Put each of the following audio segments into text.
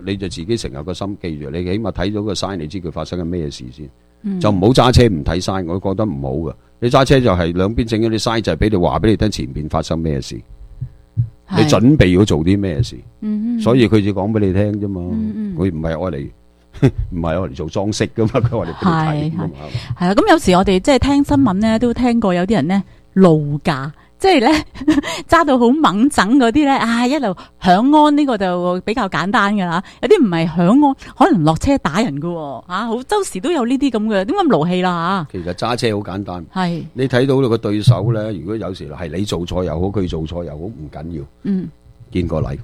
你就自己成日個心記住，你起碼睇到個 sign，你知佢發生緊咩事先，就唔好揸車唔睇 sign，我覺得唔好噶。你揸車就係兩邊整咗啲 sign，就係俾你話俾你聽前面發生咩事，你準備要做啲咩事，所以佢就講俾你聽啫嘛，佢唔係愛嚟。唔係我嚟做裝飾噶嘛，佢話你俾你睇噶嘛。 係啦，咁有時我哋即係聽新聞咧，都聽過有啲人咧路駕，即係咧揸到好猛整嗰啲咧，一路響安呢個就比較簡單噶啦。有啲唔係響安，可能落車打人噶，好周時都有呢啲咁嘅，點解咁勞氣啦吓？ 其實揸車好簡單， 係你睇到你個對手咧，如果有時係你做錯又好，佢做錯又好，唔緊要，見過禮，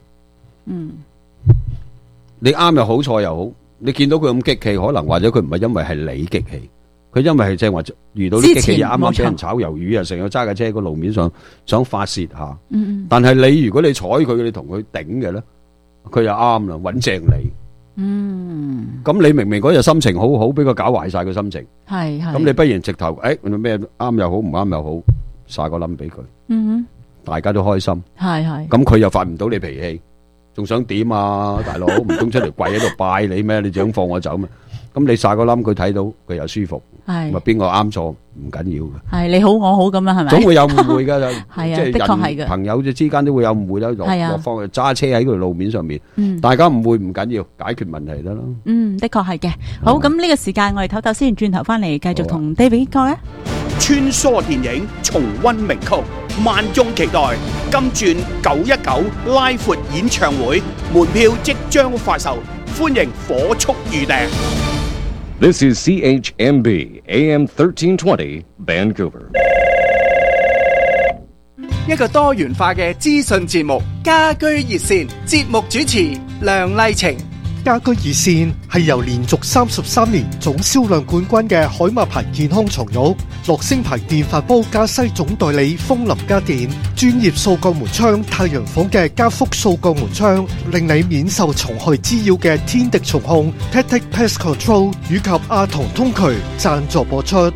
你啱又好，錯又好。你見到佢咁激氣，可能或者佢唔係因為係你激氣，佢因為係正話遇到啲激氣，啱啱俾人炒魷魚啊，成日揸架車喺個路面上想發泄下。但係你如果你睬佢，你同佢頂嘅咧，佢又啱啦，穩正你。咁你明明嗰日心情好好，俾佢搞壞晒個心情。係。咁你不如直頭，咩啱又好，唔啱又好，晒個冧俾佢。大家都開心。係。咁佢又發唔到你脾氣。仲想點啊，大佬？唔通出嚟跪喺度拜你咩？你想放我走咩？咁你晒個冧，佢睇到佢又舒服，咪邊個啱錯唔緊要嘅。係你好我好咁啦，係咪？總會有誤會噶，係啊，的確係嘅。朋友之間都會有誤會啦，落方揸車喺個路面上面，大家誤會唔緊要，解決問題得啦。的確係嘅。好，咁呢個時間我哋唞唞先，轉頭翻嚟繼續同 David 講咧。 穿梭電影，重溫名曲，萬眾期待。金鑽919拉闊演唱會門票即將發售，歡迎火速預訂。 This is CHMB AM 1320 Vancouver。 一個多元化嘅資訊節目，家居熱線，節目主持梁麗晴。 家居熱線係由連續33年總銷量冠軍嘅海馬牌健康床褥、樂聲牌電飯煲加西總代理風林家電、專業掃鋼門窗太陽房嘅加福掃鋼門窗，令你免受蟲害滋擾嘅天敵蟲控 Tactic Pest Control 以及阿童通渠贊助播出。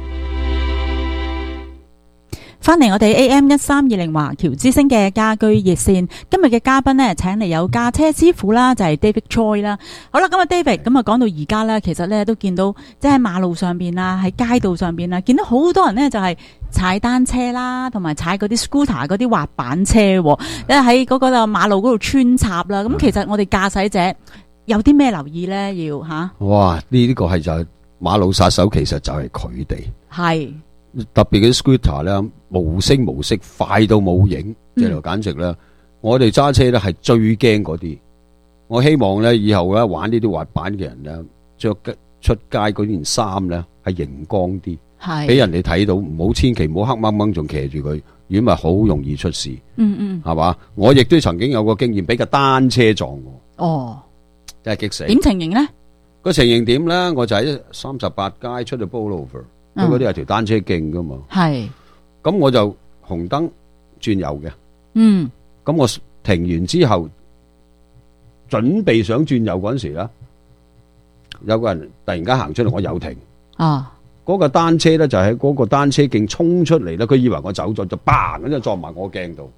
翻嚟我哋 AM1320華僑之聲嘅家居熱線，今日嘅嘉賓呢，請嚟有駕車師傅啦，就係 David Choi 啦。好啦，咁啊 David，咁啊講到而家咧，其實咧都見到即係喺馬路上邊啊，喺街道上邊啊，見到好多人咧就係踩單車啦，同埋踩嗰啲 scooter 嗰啲滑板車，因為喺嗰個馬路嗰度穿插啦。咁其實我哋駕駛者有啲咩留意咧？要吓？哇！ 呢個係就係馬路殺手，其實就係佢哋。 係。 特別嘅 scooter 咧，無聲無息，快到冇影，即係簡直咧。我哋揸車咧係最驚嗰啲。我希望咧以後咧玩呢啲滑板嘅人咧，着出街嗰件衫咧係熒光啲，俾人哋睇到，唔好千祈唔好黑掹掹仲騎住佢，如果咪好容易出事。係嘛？我亦都曾經有個經驗，俾個單車撞我。哦，真係激死！點情形咧？個情形點咧？我就喺38街出到 Bullover。佢嗰啲係條單車徑噶嘛，係，咁我就紅燈轉右嘅，咁我停完之後，準備想轉右嗰陣時咧，有個人突然間行出嚟，我有停，嗰個單車咧就喺嗰個單車徑衝出嚟咧，佢以為我走咗，就嘭咁就撞埋我鏡度，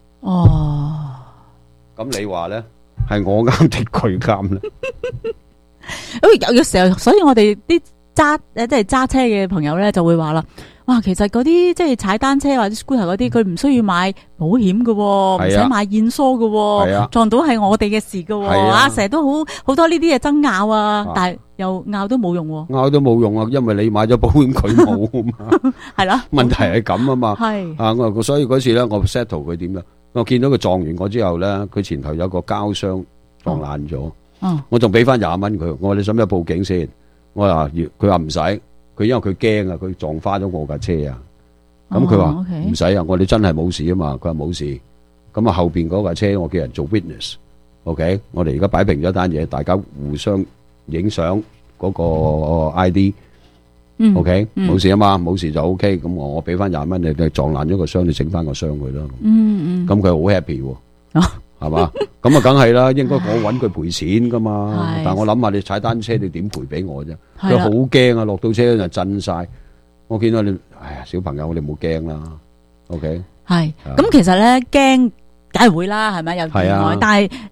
咁你話咧係我啱定佢啱咧？有時候，所以我哋啲。即係揸車嘅朋友咧就會話啦，哇，其實嗰啲即係踩單車或者 scooter 嗰啲，佢唔需要買保險㗎，唔使買驗疏㗎，撞到係我哋嘅事㗎，成日都好多呢啲嘢爭拗啊，但係又拗都冇用，拗都冇用啊，因為你買咗保險佢冇啊嘛，係啦，問題係咁啊嘛，係啊，我所以嗰次咧，我 settle 佢點咧，我見到佢撞完我之後咧，佢前頭有個膠箱撞爛咗，我仲俾翻20蚊佢，我話你使唔使報警先？我話佢話唔使，佢因為佢驚啊，佢撞花咗我架車啊。咁佢話唔使啊，我哋真係冇事啊嘛。佢話冇事，咁啊後邊嗰架車我叫人做 witness，OK，我哋而家擺平咗單嘢，大家互相影相嗰個 ID，OK，冇事啊嘛，冇事就 OK。咁我俾翻20蚊你，你撞爛咗個箱，你整翻個箱佢咯。咁佢好 happy 喎。係嘛？咁啊，梗係啦，應該我揾佢賠錢噶嘛。但係我諗下，你踩單車你點賠俾我啫？佢好驚啊！落到車就震晒。我見到你，哎呀，小朋友，你唔好驚啦。OK，係。咁其實咧驚，梗係會啦，係咪有意外？但係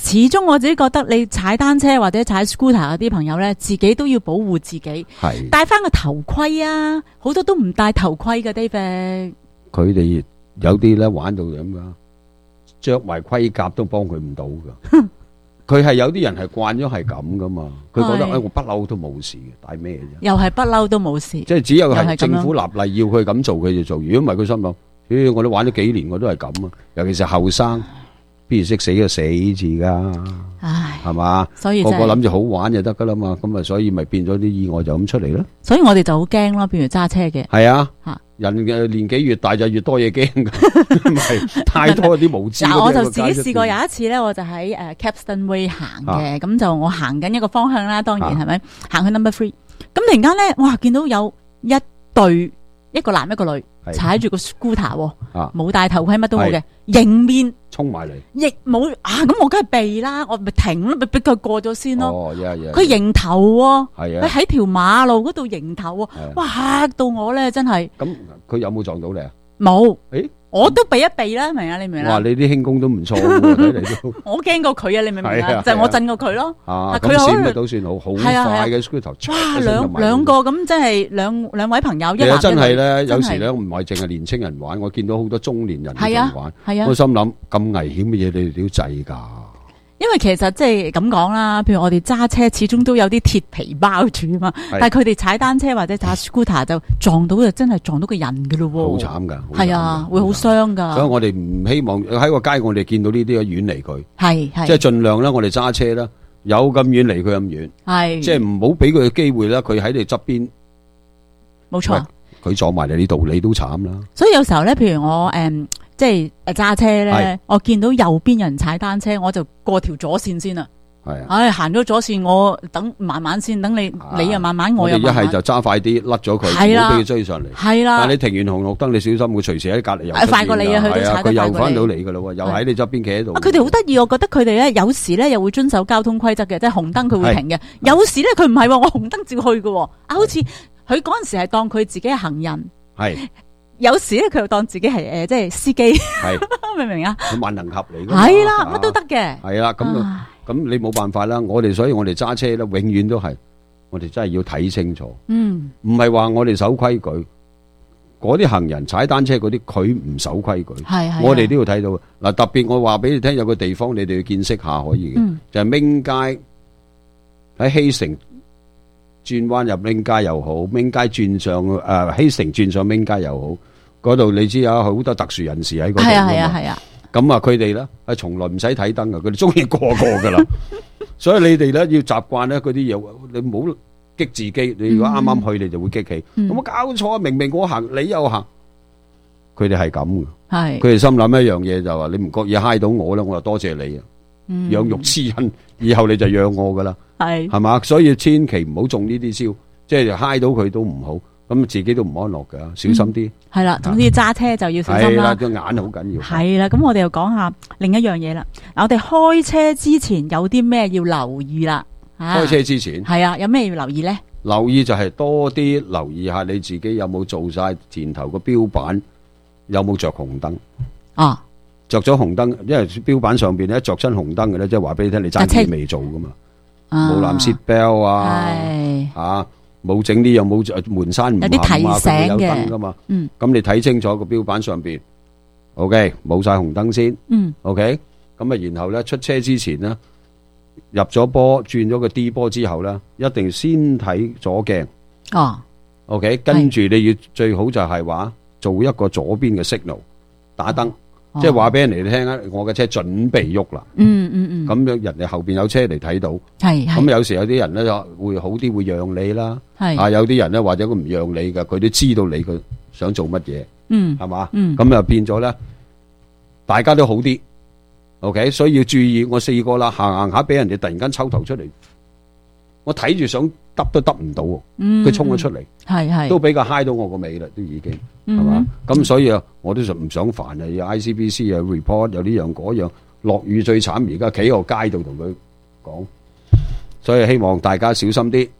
始終我自己覺得你踩單車或者踩 scooter 嗰啲朋友咧，自己都要保護自己， 係戴翻個頭盔啊！好多都唔戴頭盔嘅 David。 佢哋有啲咧玩到咁噶，着埋盔甲都幫佢唔到噶。佢係有啲人係慣咗係咁噶嘛，佢覺得係我不嬲都冇事嘅，戴咩啫？ 又係不嬲都冇事， 即係只有係又係咁樣政府立例要佢咁做，佢就做。如果唔係，佢心諗，咦，我都玩咗幾年，我都係咁啊。尤其是後生，邊識死就死字噶， 唉， 係嘛？ 所以真係個個諗住好玩就得噶啦嘛，咁啊，所以咪變咗啲意外就咁出嚟啦。 所以我哋就好驚咯，譬如揸車嘅， 係啊嚇， 人嘅年紀越大就越多嘢驚噶，唔係太多啲無知嗰啲嗱，我就會搞出自己試過有一次咧，我就喺Capstan Way 行嘅，咁就我行緊一個方向啦，當然係咪行去 Number 3，咁突然間咧，哇，見到有一對一個男一個女係踩住個 scooter 喎， 啊冇戴頭盔乜都冇嘅，迎面衝埋嚟。 亦冇啊，咁我梗係避啦，我咪停咯，咪俾佢過咗先咯。 哦， 佢迎頭喎， 係啊， 佢喺條馬路嗰度迎頭喎， 係啊哇，嚇到我咧，真係咁佢有冇撞到你啊？ 冇， 誒我都避一避啦，明啊？你明哇！ 啦？ 你啲輕功都唔錯喎，睇嚟都我驚過佢啊，你明唔明啊？ 係啊就係我震過佢咯。 啊， 佢可能咁閃咪都算好係啊係啊快嘅 scooter。 哇，兩個咁，真係兩位朋友，一其實男一女真係咧， 真係有時咧唔係淨係年青人玩，我見到好多中年人都係啊咁玩。 係啊我心諗咁危險嘅嘢，你哋都要制㗎。 因為其實即係咁講啦，譬如我哋揸車始終都有啲鐵皮包住啊嘛， 係但係佢哋踩單車或者踩 scooter 就撞到就真係撞到個人噶咯好喎， 慘㗎， 係啊，會好傷所以噶， 我哋唔希望喺個街，我哋見到呢啲遠離佢， 係即係盡量咧，我哋揸車啦，有咁遠離佢咁遠， 係即係唔好俾佢嘅機會啦。佢喺你側邊， 冇錯。 佢撞埋嚟呢度，你都慘啦。 所以有時候咧，譬如我即係揸車咧係， 我見到右邊人踩單車，我就過條左線先啦。 係啊。 唉，行咗左線，我等慢慢先，等你你又慢慢， 我哋一又慢慢係就揸快啲，甩咗佢， 係啦唔好俾佢追上嚟。 係啦但係你停完紅綠燈，你小心佢隨時喺隔離又出現㗎快過你啊佢都踩得係佢又快過你翻到嚟㗎咯喎，又喺你側邊企喺度。 啊！佢哋好得意，我覺得佢哋咧有時咧又會遵守交通規則嘅，即係紅燈佢會停嘅。有時咧佢唔係喎，我紅燈照去嘅喎。啊，好似佢嗰陣時係當佢自己係行人， 係有時咧佢又當自己係即係司機， 係明唔明啊？ 佢萬能俠嚟㗎嘛。 係啦，乜都得嘅。 係啦，咁唉咁你冇辦法啦。所以我哋揸車咧，永遠都係我哋真係要睇清楚， 嗯， 唔係話我哋守規矩。嗰啲行人踩單車嗰啲，佢唔守規矩。 係係。 我哋都要睇到嗱，特別我話俾你聽，有個地方你哋要見識下可以嘅， 嗯就係明街喺希城轉彎入明街又好，明街轉上希城轉上明街又好，嗰度你知有好多特殊人士喺嗰度㗎嘛。 係啊係啊係啊。 咁啊，佢哋咧係從來唔使睇燈嘅，佢哋中意過噶啦。所以你哋咧要習慣咧嗰啲嘢，你唔好激自己。你如果啱啱去，你就會激氣。有冇搞錯啊？明明我行，你又行。佢哋係咁嘅， 係。 佢哋心諗一樣嘢就話：你唔覺意揩到我咧，我就多謝你啊！養育之恩，以後你就養我噶啦， 係係嘛？所以千祈唔好中呢啲招，即係揩到佢都唔好。咁自己都唔安樂噶，小心啲。 係啦，總之揸車就要小心係啦， 啦。 個眼好緊要。 係啦，咁我哋又講下另一樣嘢啦。嗱，我哋開車之前有啲咩要留意啦？ 開車之前。 係啊，有咩要留意咧？ 留意就係多啲留意下你自己有冇做晒前頭個標板，有冇着紅燈。 啊， 着咗紅燈，因為標板上邊咧着親紅燈嘅咧，即係話俾你聽，你爭啲未做噶嘛。冇攬 seat belt 啊， 係嚇冇整啲又冇門閂唔有啲提冚啊， 醒佢有嘅燈噶嘛。 嗯， 咁你睇清楚個標板上邊，OK，冇晒紅燈先。 嗯 ，OK，咁啊，然後咧出車之前咧，入咗波轉咗個 D 波之後咧，一定先睇左鏡。 哦 ，OK，跟住你要最好就係話做一個左邊嘅 signal 打燈，即係話俾人哋聽啊，我嘅車準備喐啦。咁樣人哋後邊有車嚟睇到，咁有時有啲人咧就會好啲，會讓你啦。有啲人咧或者佢唔讓你嘅，佢都知道你佢想做乜嘢，係嘛？咁啊變咗咧，大家都好啲。OK，所以要注意。我試過啦，行下俾人哋突然間抽頭出嚟，我睇住想揼都揼唔到，佢衝咗出嚟，都比較揩到我個尾啦，都已經係嘛？咁所以啊，我都唔想煩啊，有 ICBC 有 report 有呢樣嗰樣。落雨最慘，而家企喺個街度同佢講，所以希望大家小心啲，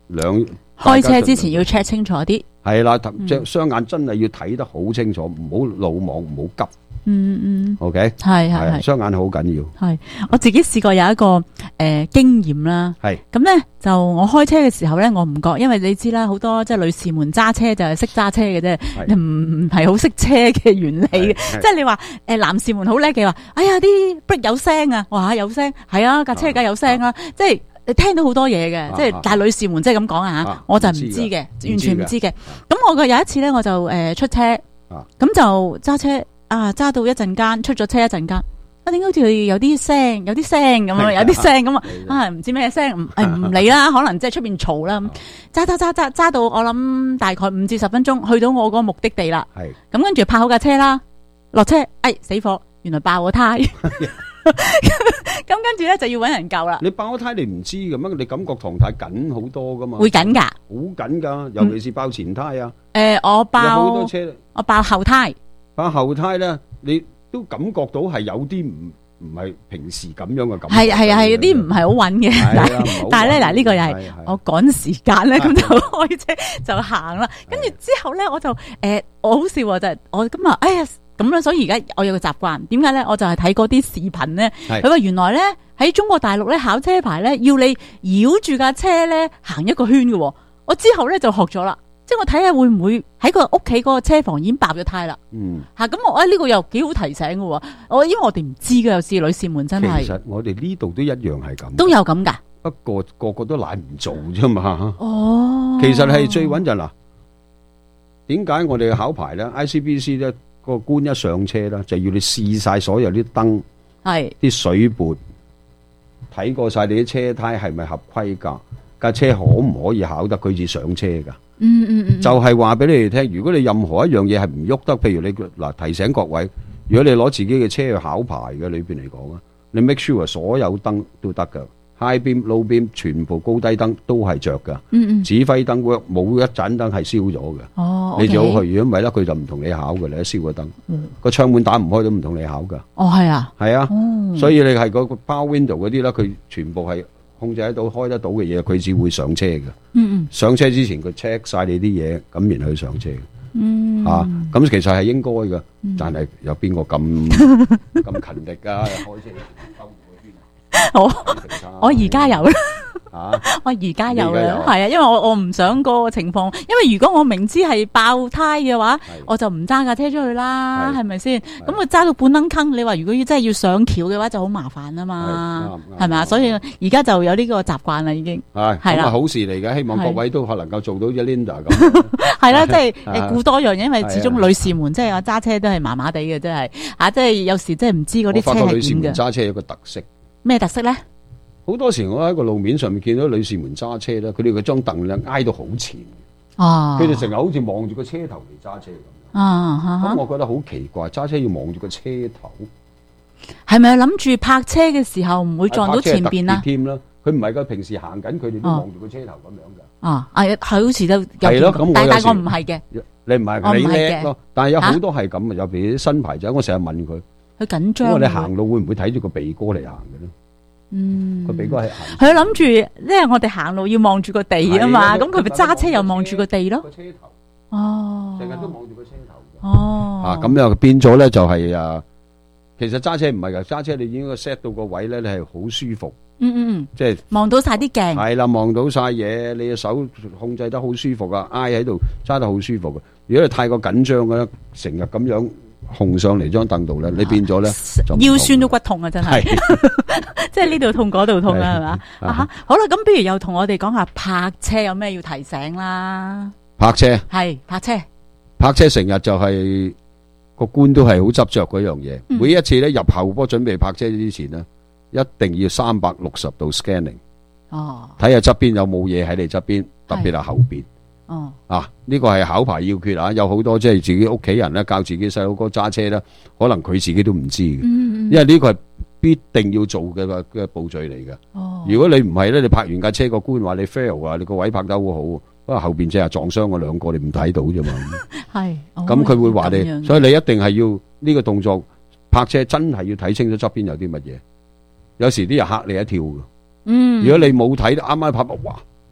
開車之前要 check 清楚啲。 係啦，隻雙眼真係要睇得好清楚，唔好魯莽，唔好急。OK， 係雙眼好緊要。 係我自己試過有一個經驗啦。 係咁咧，就我開車嘅時候咧，我唔覺，因為你知啦，好多即係女士們揸車就係識揸車嘅啫，唔係好識車嘅原理嘅。即係你話男士們好叻嘅話，哎呀啲 brake 有聲啊，哇有聲，係啊架車梗有聲啦，即係你聽到好多嘢嘅，即係但係女士們即係咁講啊，我就唔知嘅，完全唔知嘅。咁我有一次咧，我就出車，咁就揸車。揸到一陣間，出咗車一陣間，點解好似有啲聲咁啊？有啲聲咁啊，唔知咩聲，唔理啦，可能即係出邊嘈啦咁。揸到我諗大概5至10分鐘，去到我嗰個目的地啦。係咁跟住泊好架車啦，落車，死火，原來爆咗胎。咁跟住咧就要搵人救啦。 你爆咗胎你唔知嘅咩？你感覺狀態緊好多噶嘛？ 會緊噶， 好緊噶，尤其是爆前胎啊。 我爆好多車， 我爆後胎。 爆後胎咧，你都感覺到係有啲唔係平時咁樣嘅感覺。 係有啲唔係好穩嘅。但係咧嗱，呢個又係我趕時間咧，咁就開車就行啦。跟住之後咧，我就我好笑就係我咁啊，咁樣，所以而家我有個習慣，點解咧？我就係睇嗰啲視頻咧，佢話原來咧喺中國大陸咧考車牌咧，要你繞住架車咧行一個圈嘅。我之後咧就學咗啦。即係我睇下會唔會喺個屋企嗰個車房已經爆咗胎啦。咁我呢個又幾好提醒嘅。因為我哋唔知嘅，有時女士們真係。 其實我哋呢度都一樣係咁。 都有咁噶。 不過個個都懶唔做啫嘛。其實係最穩陣嗱。點解我哋考牌咧 ？ICBC 咧個官一上車咧，就要你試晒所有啲燈，啲水撥，睇過晒你啲車胎係咪合規格，架車可唔可以考得佢至上車噶？就係話俾你哋聽，如果你任何一樣嘢係唔喐得，譬如你提醒各位，如果你攞自己嘅車去考牌嘅裏邊嚟講啊，你 make sure 所有燈都得噶 ，high beam、low beam 全部高低燈都係着噶，指揮燈 work 冇一盞燈係燒咗嘅，你最好去，如果唔係咧，佢就唔同你考嘅，你一燒個燈，個窗門打唔開都唔同你考噶。 係啊， 係啊，所以你係嗰個 power window 嗰啲咧，佢全部係控制得到、開得到嘅嘢，佢只會上車嘅。上車之前佢 check 晒你啲嘢，咁然後去上車。咁其實係應該嘅，但係有邊個咁勤力噶？開車兜個圈。 我而家有啦。我而家有啦，係啊，因為我唔想嗰個情況，因為如果我明知係爆胎嘅話，我就唔揸架車出去啦，係咪先？咁我揸到半坑坑，你話如果真係要上橋嘅話，就好麻煩啊嘛，係咪啊？所以而家就有呢個習慣啦，已經係啦， 好事嚟嘅，希望各位都能夠做到一 Linda 咁。 係啦，即係顧多樣嘢，因為始終女士們即係我揸車都係麻麻地嘅，真係即係有時真係唔知嗰啲車係點嘅。我發覺女士們揸車有個特色，咩特色咧？ 好多時我喺個路面上面見到女士們揸車咧，佢哋嗰張凳咧挨到好前，佢哋成日好似望住個車頭嚟揸車咁。咁我覺得好奇怪，揸車要望住個車頭， 係咪諗住泊車嘅時候唔會撞到前邊啊？ 添啦，佢唔係噶，平時行緊佢哋都望住個車頭咁樣噶。 係好似都有係咯， 但係我唔係嘅， 你唔係你叻咯，但係有好多係咁，尤其啲新牌仔，我成日問佢， 佢緊張。 因為你行路會唔會睇住個鼻哥嚟行嘅咧？個鼻哥係行， 佢諗住，因為我哋行路要望住個地啊嘛，咁佢咪揸車又望住個地咯。個車頭，成日都望住個車頭。 咁又變咗咧，就係其實揸車唔係噶，揸車你應該 set 到個位咧，你係好舒服。即係望到晒啲鏡。係啦，望到晒嘢，你嘅手控制得好舒服啊，挨喺度揸得好舒服嘅。如果你太過緊張嘅咧，成日咁樣控上嚟張凳度咧，你變咗咧腰酸都骨痛啊！真係， 即係呢度痛嗰度痛啦，係嘛？好啦，咁不如又同我哋講下泊車有咩要提醒啦？ 泊車係泊車成日就係個官都係好執着嗰樣嘢。每一次咧入後波準備泊車之前呢，一定要360度 scanning。睇下側邊有冇嘢喺你側邊，特別係後邊。呢個係考牌要訣啊！有好多即係自己屋企人咧教自己細佬哥揸車咧，可能佢自己都唔知嘅，因為呢個係必定要做嘅步序嚟嘅。如果你唔係咧，你泊完架車個官話你 fail 啊，你個位泊得好好，不過後邊即係撞傷我兩個，你唔睇到啫嘛。咁佢會話你，所以你一定係要呢個動作泊車，真係要睇清楚側邊有啲乜嘢。有時啲人嚇你一跳嘅。如果你冇睇，啱啱泊，哇！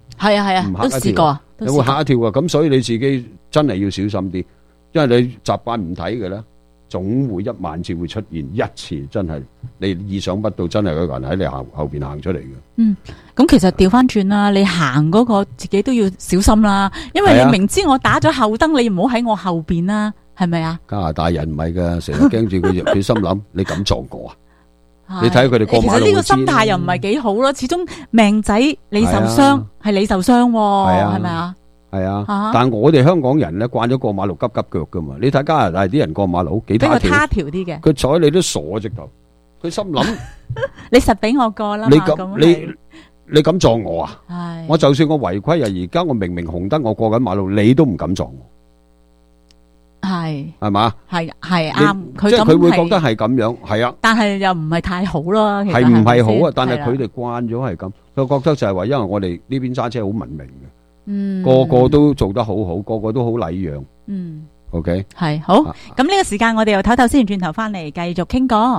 係啊係啊，都試過啊， 有冇嚇一跳啊？咁所以你自己真係要小心啲，因為你習慣唔睇嘅咧，總會1萬次會出現一次，真係你意想不到，真係有個人喺你後邊行出嚟嘅。 咁其實調翻轉啦，你行嗰個自己都要小心啦，因為你明知我打咗後燈，你唔好喺我後邊啦，係咪啊？ 加拿大人唔係噶，成日驚住佢，佢心諗你敢撞我啊？你睇佢哋過馬路， 其實呢個心態又唔係幾好咯，始終命仔你受傷係你受傷，係咪啊？ 係啊，但係我哋香港人咧慣咗過馬路急急腳噶嘛，你睇加拿大啲人過馬路幾他條啲嘅， 佢睬你都傻直頭，佢心諗你實俾我過啦， 你敢撞我啊？我就算我違規啊，而家我明明紅燈我過緊馬路，你都唔敢撞我，係嘛？係啱， 即係佢會覺得係咁樣，係啊。 但係又唔係太好咯， 係唔係好啊？但係佢哋慣咗係咁，佢覺得就係話，因為我哋呢邊揸車好文明嘅，個個都做得好好，個個都好禮讓。OK， 係好。咁呢個時間我哋又唞唞先，轉頭翻嚟繼續傾過。